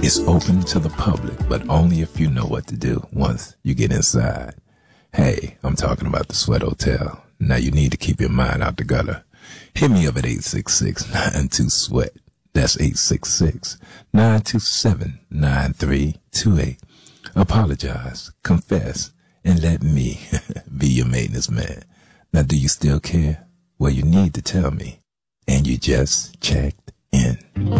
It's open to the public, but only if you know what to do once you get inside. Hey, I'm talking about the Sweat Hotel. Now you need to keep your mind out the gutter. Hit me up at 866-92-SWEAT. That's 866-927-9328. Apologize, confess, and let me be your maintenance man. Now, do you still care? Well, you need to tell me. And you just checked in.